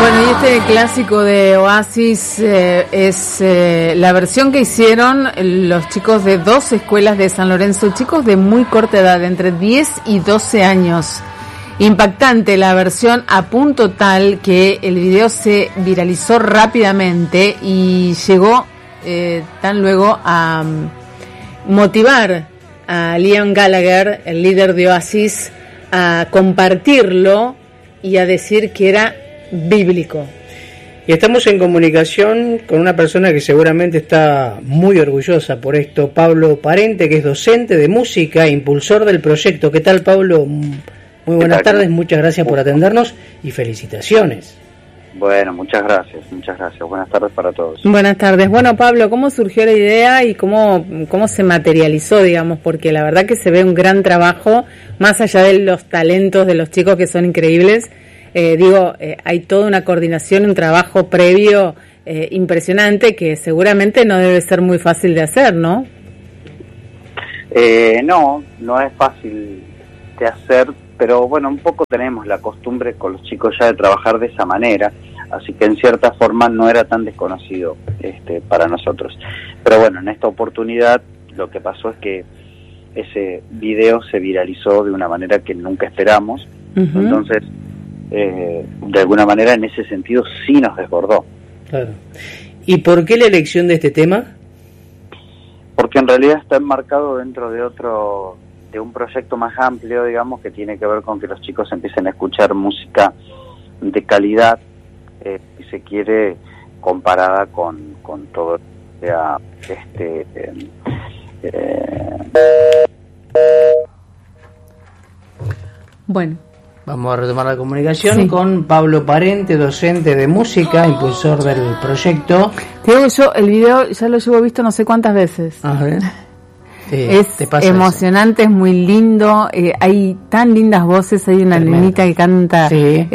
Bueno, y este clásico de Oasis es la versión que hicieron los chicos de dos escuelas de San Lorenzo, chicos de muy corta edad, entre 10 y 12 años. Impactante la versión, a punto tal que el video se viralizó rápidamente y llegó tan luego a motivar a Liam Gallagher, el líder de Oasis, a compartirlo y a decir que era bíblico. Y estamos en comunicación con una persona que seguramente está muy orgullosa por esto, Pablo Parente, que es docente de música e impulsor del proyecto. ¿Qué tal, Pablo? Muy buenas tardes, muchas gracias por atendernos y felicitaciones. Bueno, muchas gracias. Buenas tardes para todos. Buenas tardes. Bueno, Pablo, ¿cómo surgió la idea y cómo se materializó, digamos? Porque la verdad que se ve un gran trabajo, más allá de los talentos de los chicos que son increíbles. Hay toda una coordinación, un trabajo previo impresionante que seguramente no debe ser muy fácil de hacer, ¿no? No es fácil de hacer, pero bueno, un poco tenemos la costumbre con los chicos ya de trabajar de esa manera, así que en cierta forma no era tan desconocido para nosotros. Pero bueno, en esta oportunidad lo que pasó es que ese video se viralizó de una manera que nunca esperamos, entonces de alguna manera en ese sentido sí nos desbordó. Claro. ¿Y por qué la elección de este tema? Porque en realidad está enmarcado dentro de un proyecto más amplio, digamos, que tiene que ver con que los chicos empiecen a escuchar música de calidad, si se quiere, comparada con todo Bueno, vamos a retomar la comunicación con Pablo Parente, docente de música, impulsor del proyecto. Te digo que yo el video ya lo llevo visto no sé cuántas veces. A ver. Es emocionante, eso. Es muy lindo, hay tan lindas voces, hay una nenita que canta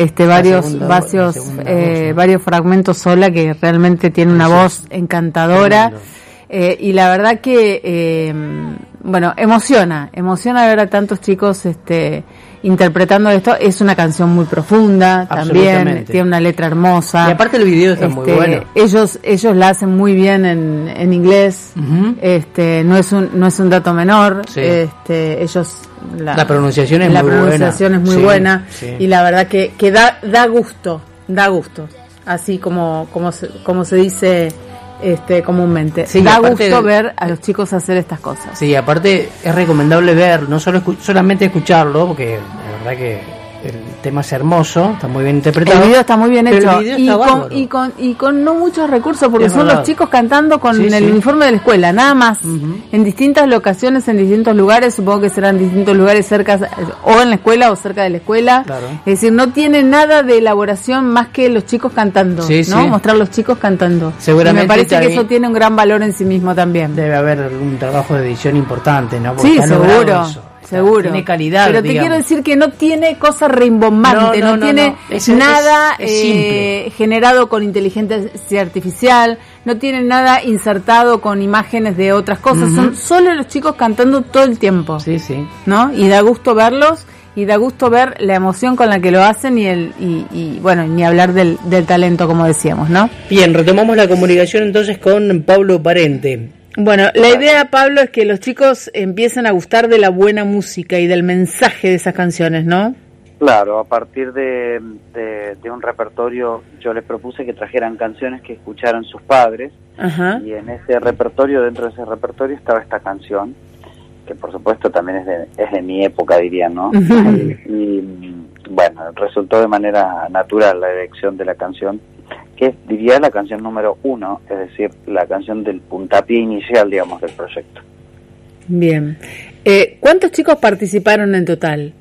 varios fragmentos sola que realmente tiene una voz encantadora. Y la verdad que emociona ver a tantos chicos interpretando esto. Es una canción muy profunda también, tiene una letra hermosa y aparte el video está muy bueno. Ellos la hacen muy bien en inglés. No es un dato menor. Ellos la pronunciación es muy buena y la verdad que da gusto así como se dice comúnmente. Da gusto ver a los chicos hacer estas cosas. Sí, aparte es recomendable ver, no solamente escucharlo, porque la verdad que el tema es hermoso, está muy bien interpretado. El video está muy bien hecho y con no muchos recursos, porque son los chicos cantando con el uniforme de la escuela, nada más, en distintas locaciones, en distintos lugares, supongo que serán distintos lugares cerca o en la escuela o cerca de la escuela. Claro. Es decir, no tiene nada de elaboración más que los chicos cantando, ¿no? Mostrar los chicos cantando. Seguramente y me parece que eso tiene un gran valor en sí mismo también. Neve haber un trabajo de edición importante, ¿no? Porque seguro. Tiene calidad, pero te quiero decir que no tiene cosa rimbombante, no tiene nada generado con inteligencia artificial, no tiene nada insertado con imágenes de otras cosas, son solo los chicos cantando todo el tiempo. ¿No? Y da gusto verlos y da gusto ver la emoción con la que lo hacen y bueno, ni hablar del talento, como decíamos, ¿no? Bien, retomamos la comunicación entonces con Pablo Parente. Bueno, la idea, Pablo, es que los chicos empiecen a gustar de la buena música y del mensaje de esas canciones, ¿no? Claro, a partir de un repertorio, yo les propuse que trajeran canciones que escucharan sus padres. Y en ese repertorio, dentro de ese repertorio, estaba esta canción, que por supuesto también es de mi época, diría, ¿no? Y bueno, resultó de manera natural la elección de la canción, que diría la canción número 1, es decir, la canción del puntapié inicial, digamos, del proyecto. Bien. ¿Cuántos chicos participaron en total?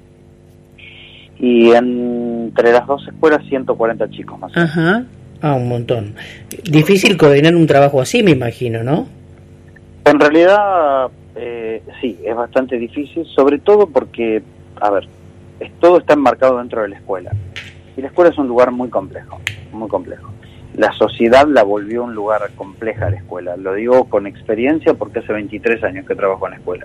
Y entre las dos escuelas, 140 chicos más o menos. Un montón. Difícil coordinar un trabajo así, me imagino, ¿no? En realidad, sí, es bastante difícil, sobre todo porque, todo está enmarcado dentro de la escuela. Y la escuela es un lugar muy complejo, muy complejo. La sociedad la volvió un lugar compleja a la escuela. Lo digo con experiencia porque hace 23 años que trabajo en escuelas.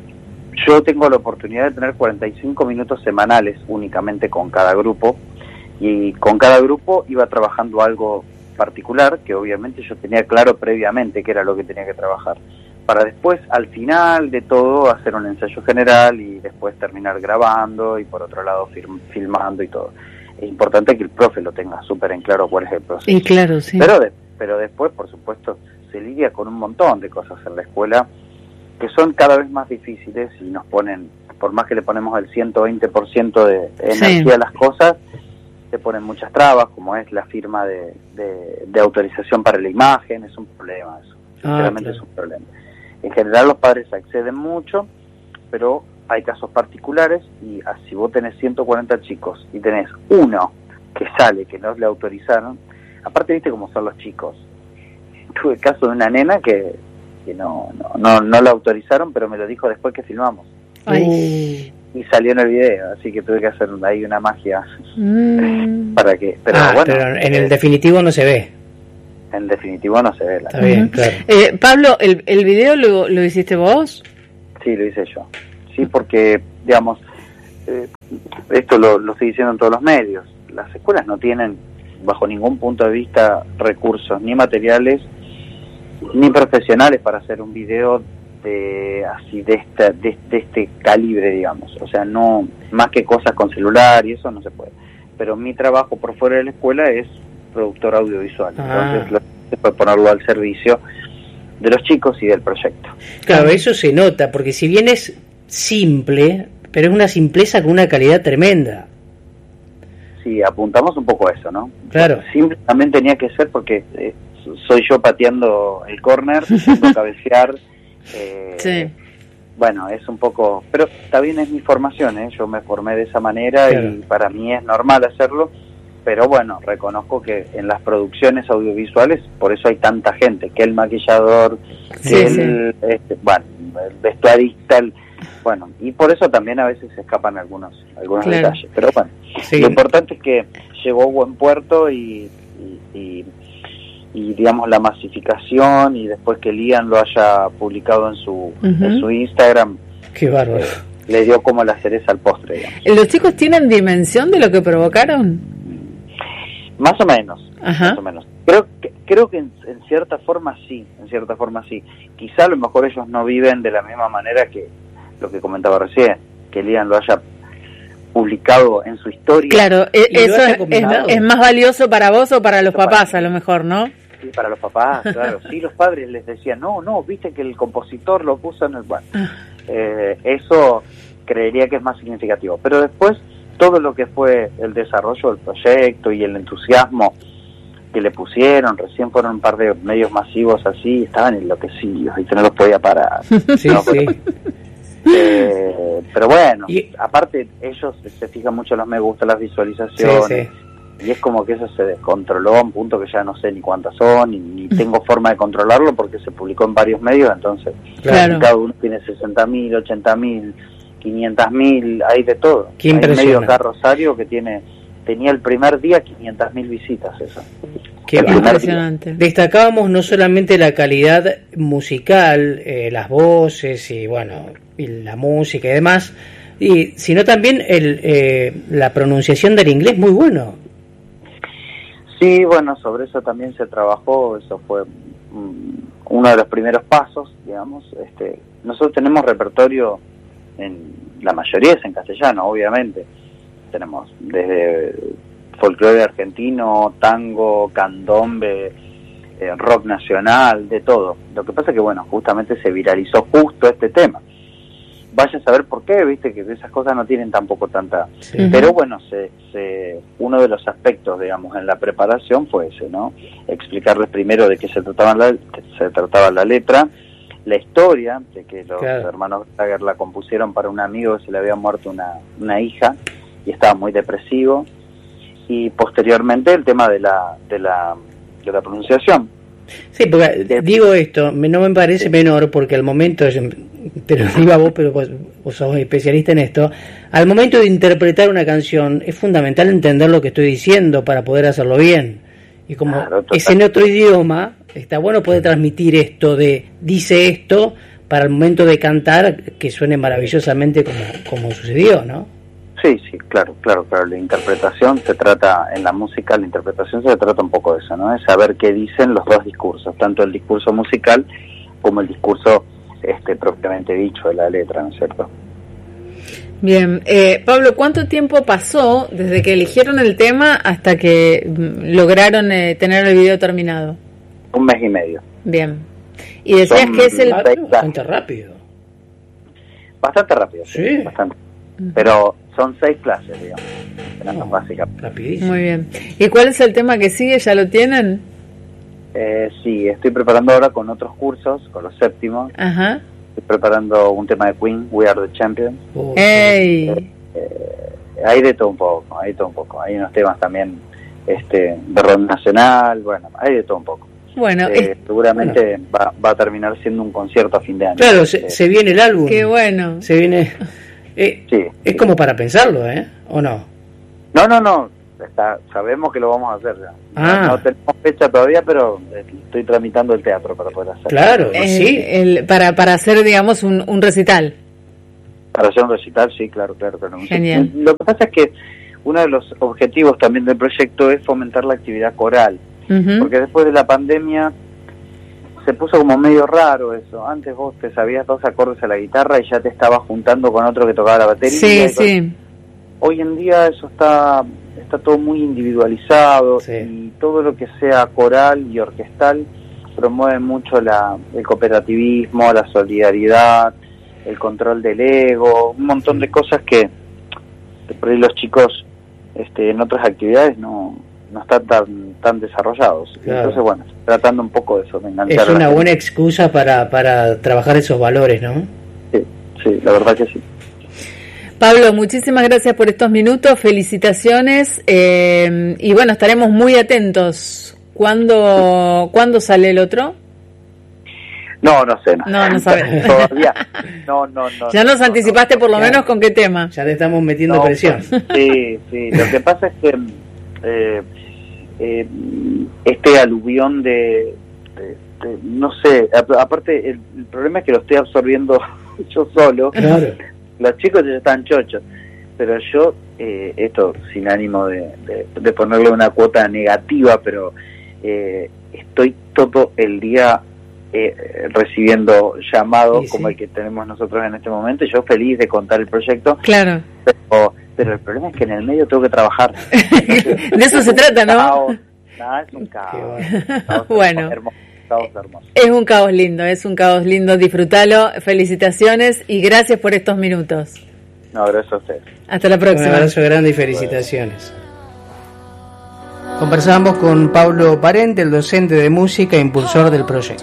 Yo tengo la oportunidad de tener 45 minutos semanales únicamente con cada grupo y con cada grupo iba trabajando algo particular, que obviamente yo tenía claro previamente qué era lo que tenía que trabajar, para después, al final de todo, hacer un ensayo general y después terminar grabando y por otro lado filmando y todo. Es importante que el profe lo tenga súper en claro cuál es el proceso. Y claro, sí. Pero después, por supuesto, se lidia con un montón de cosas en la escuela que son cada vez más difíciles y nos ponen, por más que le ponemos el 120% de energía a las cosas, se ponen muchas trabas, como es la firma de autorización para la imagen. Es un problema eso, sinceramente claro. Es un problema. En general los padres acceden mucho, pero hay casos particulares y si vos tenés 140 chicos y tenés uno que sale, que no le autorizaron, aparte viste cómo son los chicos. Tuve el caso de una nena que no la autorizaron, pero me lo dijo después que filmamos. Y salió en el video, así que tuve que hacer ahí una magia para que... Pero bueno, pero en el definitivo no se ve. En definitivo no se ve. Está bien, claro. Pablo, ¿el video lo hiciste vos? Sí, lo hice yo. Sí, porque, digamos, esto lo estoy diciendo en todos los medios. Las escuelas no tienen, bajo ningún punto de vista, recursos, ni materiales, ni profesionales para hacer un video de este calibre, digamos. O sea, no, más que cosas con celular y eso no se puede. Pero mi trabajo por fuera de la escuela es productor audiovisual, entonces lo que puede ponerlo al servicio de los chicos y del proyecto. Claro, eso se nota, porque si bien es simple, pero es una simpleza con una calidad tremenda. Sí, apuntamos un poco a eso, ¿no? Claro. Simple también tenía que ser porque soy yo pateando el córner, tengo que cabecear. Sí. Bueno, es un poco... Pero también es mi formación, yo me formé de esa manera, claro. Y para mí es normal hacerlo. Pero bueno, reconozco que en las producciones audiovisuales, por eso hay tanta gente, que el maquillador, que el vestuarista, bueno, y por eso también a veces se escapan algunos claro. Detalles. Pero bueno, lo importante es que llegó a buen puerto y digamos la masificación y después que Lian lo haya publicado en su Instagram. Qué bárbaro. Le dio como la cereza al postre, digamos. ¿Los chicos tienen dimensión de lo que provocaron? Más o menos, más o menos. Creo que en cierta forma sí, Quizá a lo mejor ellos no viven de la misma manera que lo que comentaba recién, que Lian lo haya publicado en su historia. Claro, eso es más valioso para vos o para los papás, a lo mejor, ¿no? Sí, para los papás, claro. Sí, los padres les decían, no, viste que el compositor lo puso en el... Bueno, eso creería que es más significativo. Pero después, todo lo que fue el desarrollo del proyecto y el entusiasmo que le pusieron, recién fueron un par de medios masivos así, estaban enloquecidos y no los podía parar. Sí, pero bueno, aparte ellos se fijan mucho en los me gusta, las visualizaciones, y es como que eso se descontroló a un punto que ya no sé ni cuántas son, ni tengo forma de controlarlo porque se publicó en varios medios, entonces claro. Cada uno tiene 60.000, 80.000, 500.000, hay de todo. Qué hay impresionante. medios acá Rosario que tenía el primer día 500.000 visitas, eso. Qué impresionante. Destacábamos no solamente la calidad musical, las voces y bueno, y la música y demás, sino también la pronunciación del inglés muy bueno. Sí, bueno, sobre eso también se trabajó, eso fue uno de los primeros pasos, digamos. Nosotros tenemos repertorio, en la mayoría es en castellano, obviamente. Tenemos desde folclore argentino, tango, candombe, rock nacional, de todo. Lo que pasa es que, bueno, justamente se viralizó justo este tema. Vaya a saber por qué, viste, que esas cosas no tienen tampoco tanta... Sí. Pero bueno, uno de los aspectos, digamos, en la preparación fue ese, ¿no? Explicarles primero de qué se trataba la letra, la historia, de que los hermanos Gallagher la compusieron para un amigo que se le había muerto una hija y estaba muy depresivo, y posteriormente el tema de la pronunciación. Sí, porque digo esto, no me parece menor, porque al momento, te lo digo a vos, pero vos sos especialista en esto, al momento de interpretar una canción es fundamental entender lo que estoy diciendo para poder hacerlo bien. Y como es en otro idioma, está bueno poder transmitir esto dice esto, para el momento de cantar, que suene maravillosamente como sucedió, ¿no? Sí, claro. La interpretación se trata, en la música, la interpretación se trata un poco de eso, ¿no? Es saber qué dicen los dos discursos, tanto el discurso musical como el discurso propiamente dicho de la letra, ¿no es cierto? Bien, Pablo, ¿cuánto tiempo pasó desde que eligieron el tema hasta que lograron tener el video terminado? 1 mes y medio. Bien. Y decías que es el... Bastante rápido. Bastante rápido, sí. Bastante. Pero son 6 clases, digamos, básicas. Rapidísimo. Muy bien. ¿Y cuál es el tema que sigue? ¿Ya lo tienen? Sí, estoy preparando ahora con otros cursos, con los séptimos. Ajá. Estoy preparando un tema de Queen, We Are the Champions. ¡Ey! Hay de todo un poco, Hay unos temas también de rock nacional, bueno, hay de todo un poco. Bueno, seguramente va a terminar siendo un concierto a fin de año. Claro, se viene el álbum. Qué bueno. Se viene... sí, es como para pensarlo, ¿o no? No. Sabemos que lo vamos a hacer ya. No tenemos fecha todavía, pero estoy tramitando el teatro para poder hacerlo. Claro, sí. Para hacer, digamos, un recital. Para hacer un recital, sí, claro. Genial. Lo que pasa es que uno de los objetivos también del proyecto es fomentar la actividad coral. Uh-huh. Porque después de la pandemia se puso como medio raro eso. Antes vos te sabías 2 acordes a la guitarra y ya te estabas juntando con otro que tocaba la batería. Sí. Hoy en día eso está todo muy individualizado, sí. Y todo lo que sea coral y orquestal promueve mucho el cooperativismo, la solidaridad, el control del ego, un montón de cosas que por ahí los chicos en otras actividades no están tan desarrollados. Claro. Entonces, bueno, tratando un poco de eso, de enganchar. Es una buena excusa para trabajar esos valores, ¿no? Sí, la verdad que sí. Pablo, muchísimas gracias por estos minutos, felicitaciones, y bueno, estaremos muy atentos. ¿Cuándo sale el otro? No sé. No sabes. Todavía. No. Ya nos anticipaste por lo menos con qué tema. Ya le estamos metiendo presión. Sí. Lo que pasa es que este aluvión de no sé, aparte el problema es que lo estoy absorbiendo yo solo. Claro. Los chicos ya están chochos, pero yo, esto sin ánimo de ponerle una cuota negativa, pero estoy todo el día recibiendo llamados como el que tenemos nosotros en este momento, y yo feliz de contar el proyecto. Claro. Pero el problema es que en el medio tengo que trabajar. De eso se trata, ¿no? Es un caos. Bueno. Hermoso. Es un caos lindo, disfrútalo, felicitaciones y gracias por estos minutos. No, gracias a ustedes. Hasta la próxima. Un abrazo grande y felicitaciones. Conversamos con Pablo Parente, el docente de música e impulsor del proyecto.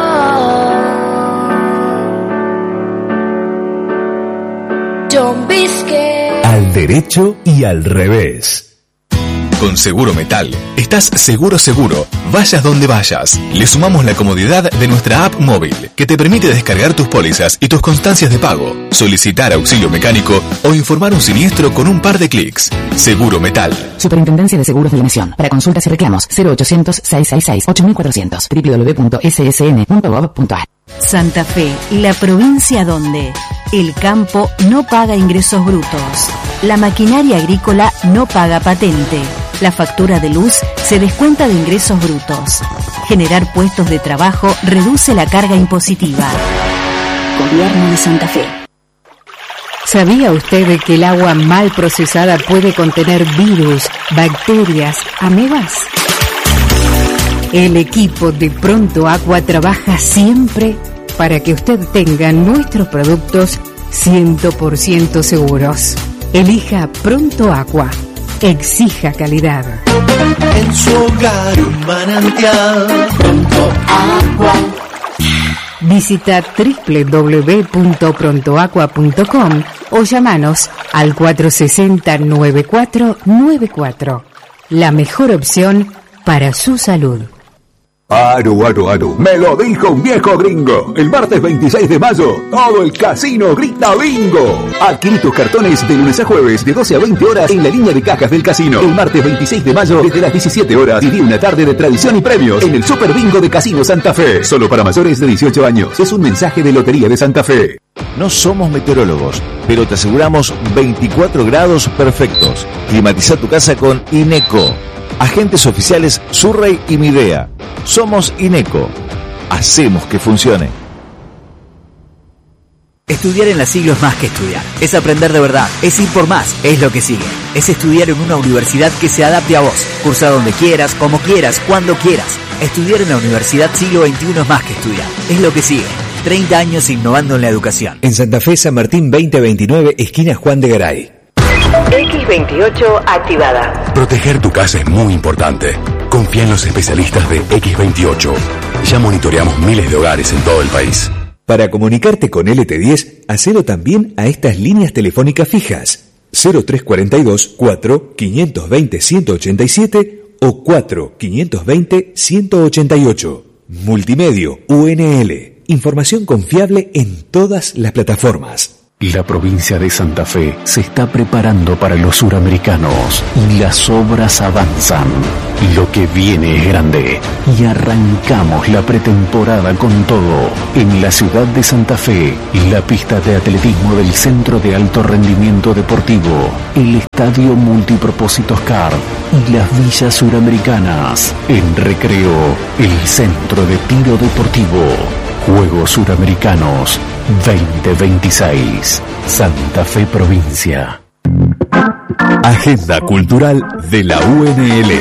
Al derecho y al revés. Con Seguro Metal, estás seguro, vayas donde vayas. Le sumamos la comodidad de nuestra app móvil, que te permite descargar tus pólizas y tus constancias de pago, solicitar auxilio mecánico o informar un siniestro con un par de clics. Seguro Metal. Superintendencia de Seguros de la Nación. Para consultas y reclamos, 0800-666-8400, www.ssn.gov.ar. Santa Fe, la provincia donde el campo no paga ingresos brutos, la maquinaria agrícola no paga patente, la factura de luz se descuenta de ingresos brutos. Generar puestos de trabajo reduce la carga impositiva. Gobierno de Santa Fe. ¿Sabía usted que el agua mal procesada puede contener virus, bacterias, amebas? El equipo de Pronto Aqua trabaja siempre para que usted tenga nuestros productos 100% seguros. Elija Pronto Aqua. Exija calidad. En su hogar un manantial. Pronto Aqua. Visita www.prontoaqua.com o llamanos al 460-9494. La mejor opción para su salud. Aro, me lo dijo un viejo gringo. El martes 26 de mayo, todo el casino grita bingo. Adquirí tus cartones de lunes a jueves de 12 a 20 horas en la línea de cajas del casino. El martes 26 de mayo, desde las 17 horas, viví una tarde de tradición y premios en el Super Bingo de Casino Santa Fe. Solo para mayores de 18 años. Es un mensaje de Lotería de Santa Fe. No somos meteorólogos, pero te aseguramos 24 grados perfectos. Climatiza tu casa con INECO. Agentes oficiales Surrey y Midea. Somos INECO. Hacemos que funcione. Estudiar en la Siglo es más que estudiar. Es aprender de verdad. Es ir por más. Es lo que sigue. Es estudiar en una universidad que se adapte a vos. Cursa donde quieras, como quieras, cuando quieras. Estudiar en la Universidad Siglo XXI es más que estudiar. Es lo que sigue. 30 años innovando en la educación. En Santa Fe, San Martín 2029, esquina Juan de Garay. X28 activada. Proteger tu casa es muy importante. Confía en los especialistas de X28. Ya monitoreamos miles de hogares en todo el país. Para comunicarte con LT10, hacelo también a estas líneas telefónicas fijas: 0342 4 520 187 o 4 520 188. Multimedio UNL. Información confiable en todas las plataformas. La provincia de Santa Fe se está preparando para los suramericanos y las obras avanzan. Lo que viene es grande y arrancamos la pretemporada con todo. En la ciudad de Santa Fe, la pista de atletismo del Centro de Alto Rendimiento Deportivo, el Estadio Multipropósitos CAR y las villas suramericanas. En Recreo, el Centro de Tiro Deportivo. Juegos Suramericanos 2026. Santa Fe Provincia. Agenda Cultural de la UNL.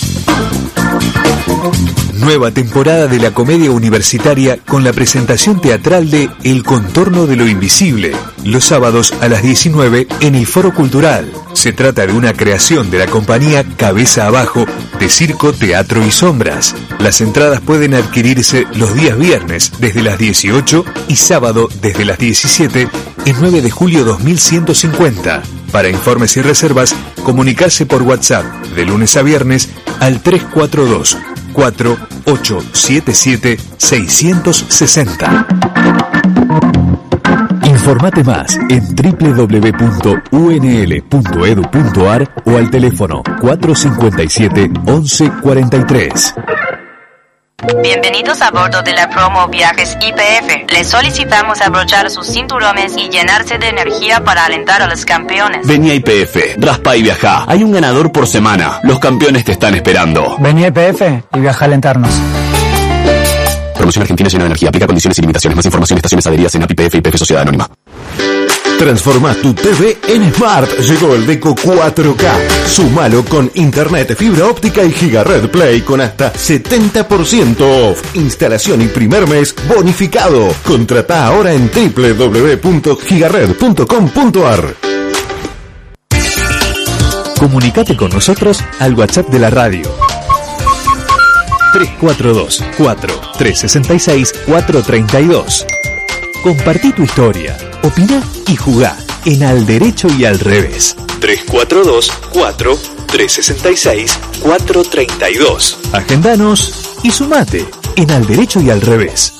Nueva temporada de la comedia universitaria con la presentación teatral de El Contorno de lo Invisible, los sábados a las 19 en el Foro Cultural. Se trata de una creación de la compañía Cabeza Abajo de Circo, Teatro y Sombras. Las entradas pueden adquirirse los días viernes desde las 18 y sábado desde las 17 en 9 de julio 2150. Para informes y reservas, comunicarse por WhatsApp de lunes a viernes al 342 4877 660. Informate más en www.unl.edu.ar o al teléfono 457 1143. Bienvenidos a bordo de la promo Viajes YPF. Les solicitamos abrochar sus cinturones y llenarse de energía para alentar a los campeones. Vení a YPF, raspa y viajá. Hay un ganador por semana. Los campeones te están esperando. Vení a YPF y viaja a alentarnos. Promoción Argentina llena de energía. Aplica condiciones y limitaciones. Más información en estaciones adheridas en API YPF y YPF Sociedad Anónima. Transforma tu TV en Smart. Llegó el Deco 4K. Súmalo con internet, fibra óptica y Gigared Play con hasta 70% off. Instalación y primer mes bonificado. Contratá ahora en www.gigared.com.ar. Comunicate con nosotros al WhatsApp de la radio 342 4 366 432. Compartí tu historia, opina y jugá en Al Derecho y Al Revés. 342 4 366 432. Agendanos y sumate en Al Derecho y Al Revés.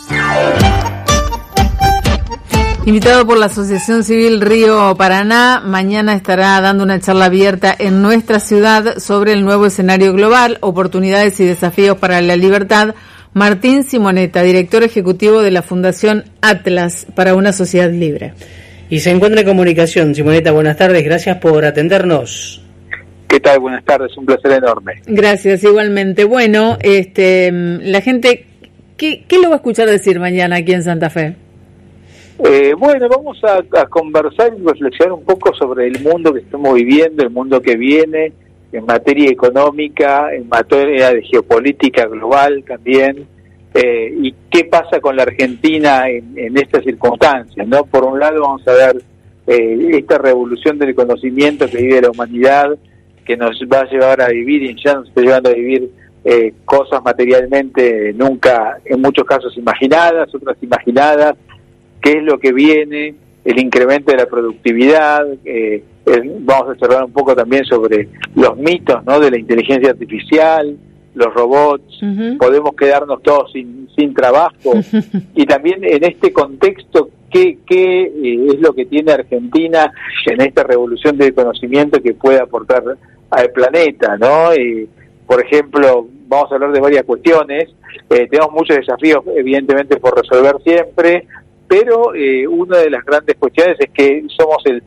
Invitado por la Asociación Civil Río Paraná, mañana estará dando una charla abierta en nuestra ciudad sobre el nuevo escenario global, oportunidades y desafíos para la libertad. Martín Simonetta, director ejecutivo de la Fundación Atlas para una Sociedad Libre. Y se encuentra en comunicación. Simonetta, buenas tardes, gracias por atendernos. ¿Qué tal? Buenas tardes, un placer enorme. Gracias, igualmente. Bueno, la gente, ¿qué lo va a escuchar decir mañana aquí en Santa Fe? Bueno, vamos a conversar y reflexionar un poco sobre el mundo que estamos viviendo, el mundo que viene, en materia económica, en materia de geopolítica global también, y qué pasa con la Argentina en estas circunstancias, ¿no? Por un lado vamos a ver esta revolución del conocimiento que vive la humanidad, que nos va a llevar a vivir, y ya nos está llevando a vivir cosas materialmente nunca, en muchos casos imaginadas, otras imaginadas, qué es lo que viene, el incremento de la productividad, vamos a charlar un poco también sobre los mitos, ¿no?, de la inteligencia artificial, los robots, podemos quedarnos todos sin trabajo, y también en este contexto, ¿qué es lo que tiene Argentina en esta revolución del conocimiento que puede aportar al planeta, ¿no? Por ejemplo, vamos a hablar de varias cuestiones, tenemos muchos desafíos evidentemente por resolver siempre, pero una de las grandes cuestiones es que somos el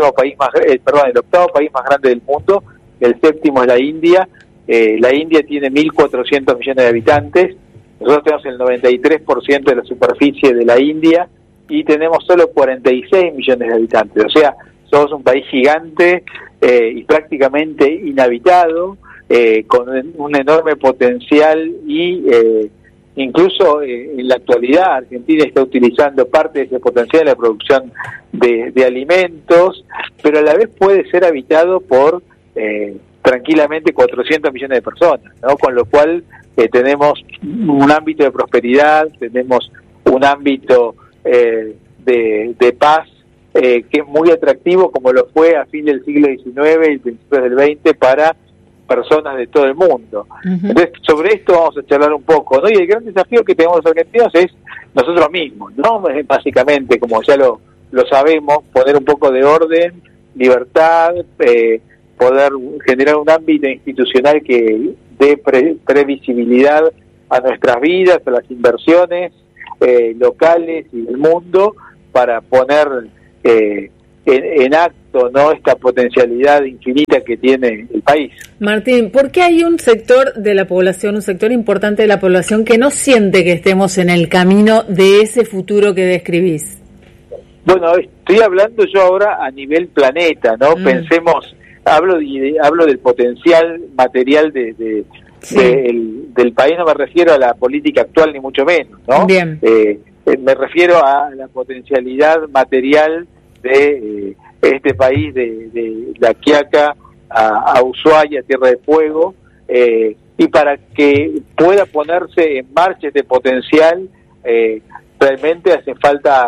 octavo país más grande del mundo. El séptimo es la India. La India tiene 1.400 millones de habitantes. Nosotros tenemos el 93% de la superficie de la India y tenemos solo 46 millones de habitantes. O sea, somos un país gigante y prácticamente inhabitado, con un enorme potencial y incluso en la actualidad Argentina está utilizando parte de ese potencial en la producción de alimentos, pero a la vez puede ser habitado por tranquilamente 400 millones de personas, ¿no? Con lo cual tenemos un ámbito de prosperidad, tenemos un ámbito de paz que es muy atractivo, como lo fue a fin del siglo XIX y principios del XX para personas de todo el mundo. Entonces, sobre esto vamos a charlar un poco, ¿no? Y el gran desafío que tenemos los argentinos es nosotros mismos, ¿no? Básicamente, como ya lo sabemos, poner un poco de orden, libertad, poder generar un ámbito institucional que dé previsibilidad a nuestras vidas, a las inversiones locales y del mundo, para poner en acto, ¿no?, esta potencialidad infinita que tiene el país. Martín, ¿por qué hay un sector de la población, un sector importante de la población que no siente que estemos en el camino de ese futuro que describís? Bueno, estoy hablando yo ahora a nivel planeta, ¿no? Pensemos, hablo del potencial material del país, no me refiero a la política actual ni mucho menos, ¿no? Bien. Me refiero a la potencialidad material de este país, de La Quiaca a Ushuaia, Tierra de Fuego, y para que pueda ponerse en marcha este potencial, realmente hace falta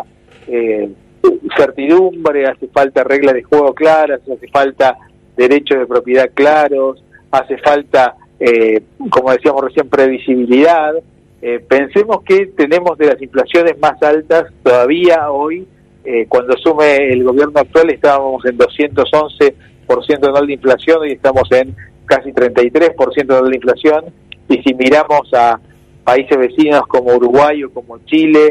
certidumbre, hace falta reglas de juego claras, hace falta derechos de propiedad claros, hace falta, como decíamos recién, previsibilidad. Pensemos que tenemos de las inflaciones más altas todavía hoy. Cuando asume el gobierno actual estábamos en 211% anual de inflación, hoy estamos en casi 33% anual de inflación, y si miramos a países vecinos como Uruguay o como Chile,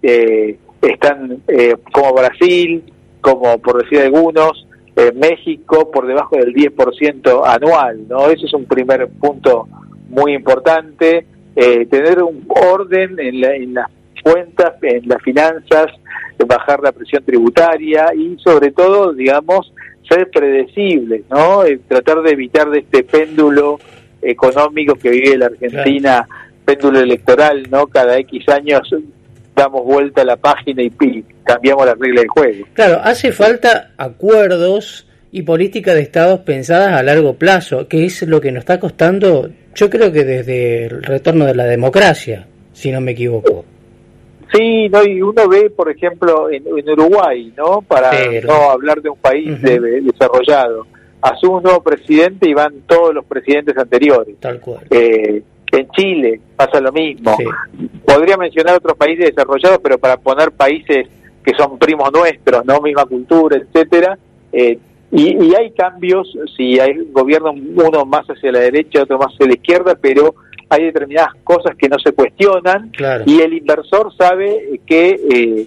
están como Brasil, como por decir algunos, México por debajo del 10% anual, ¿no? Ese es un primer punto muy importante, tener un orden en las cuentas, en las finanzas, bajar la presión tributaria y sobre todo, digamos, ser predecibles, ¿no? Tratar de evitar de este péndulo económico que vive la Argentina, péndulo electoral, ¿no? Cada X años damos vuelta a la página y cambiamos las reglas del juego. Claro, hace falta acuerdos y políticas de estados pensadas a largo plazo, que es lo que nos está costando, yo creo que desde el retorno de la democracia, si no me equivoco. Sí, no, y uno ve, por ejemplo, en Uruguay, ¿no? Para no hablar de un país desarrollado, asume un nuevo presidente y van todos los presidentes anteriores. Tal cual. En Chile pasa lo mismo. Sí. Podría mencionar otros países desarrollados, pero para poner países que son primos nuestros, ¿no? Misma cultura, etcétera. Y hay cambios, si hay gobierno uno más hacia la derecha, otro más hacia la izquierda, pero hay determinadas cosas que no se cuestionan, claro. Y el inversor sabe que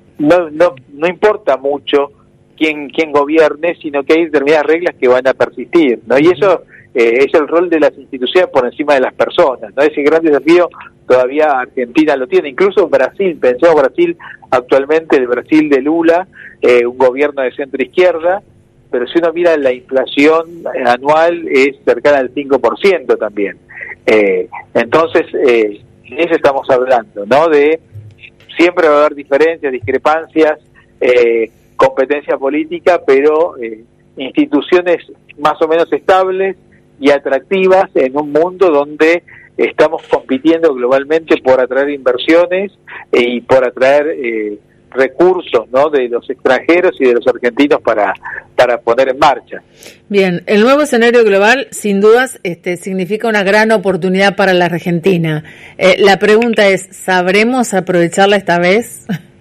no importa mucho quién gobierne, sino que hay determinadas reglas que van a persistir, ¿no? Y eso es el rol de las instituciones por encima de las personas, ¿no? Ese gran desafío todavía Argentina lo tiene, incluso Brasil, pensemos Brasil actualmente, el Brasil de Lula, un gobierno de centro izquierda, pero si uno mira la inflación anual es cercana al 5% también. Entonces, de eso estamos hablando, ¿no? De siempre va a haber diferencias, discrepancias, competencia política, pero instituciones más o menos estables y atractivas en un mundo donde estamos compitiendo globalmente por atraer inversiones y por atraer recursos, ¿no?, de los extranjeros y de los argentinos para poner en marcha. Bien, el nuevo escenario global sin dudas significa una gran oportunidad para la Argentina. La pregunta es, ¿sabremos aprovecharla esta vez?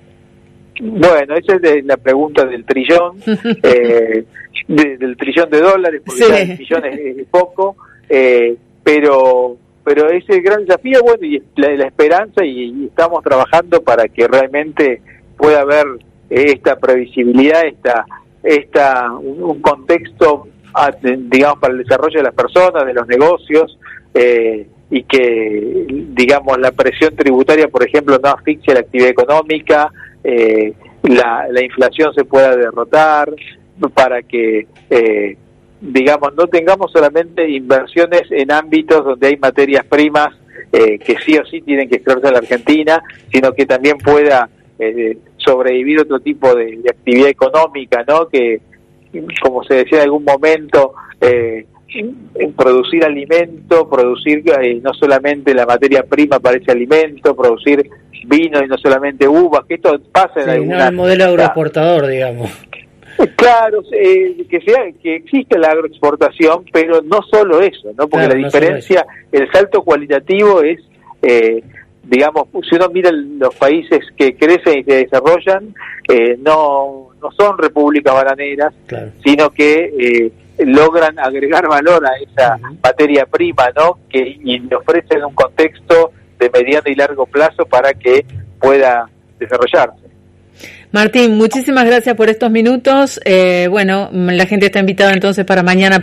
Bueno, esa es la pregunta del trillón, del trillón de dólares, porque ya el trillón es poco, pero ese gran desafío, bueno, y la esperanza, y estamos trabajando para que realmente pueda haber esta previsibilidad, un contexto, digamos, para el desarrollo de las personas, de los negocios, y que, digamos, la presión tributaria, por ejemplo, no asfixie la actividad económica, la inflación se pueda derrotar, para que, digamos, no tengamos solamente inversiones en ámbitos donde hay materias primas que sí o sí tienen que extraerse en la Argentina, sino que también pueda sobrevivir otro tipo de actividad económica, ¿no? Que, como se decía en algún momento, producir alimento, producir no solamente la materia prima para ese alimento, producir vino y no solamente uvas, que esto pasa en alguna... No el modelo agroexportador, digamos. Claro, que existe la agroexportación, pero no solo eso, ¿no? Porque claro, la diferencia, el salto cualitativo es, digamos, si uno mira los países que crecen y se desarrollan, no son repúblicas bananeras, claro, sino que logran agregar valor a esa materia prima, ¿no? Y le ofrecen un contexto de mediano y largo plazo para que pueda desarrollarse. Martín, muchísimas gracias por estos minutos. Bueno, la gente está invitada entonces para mañana.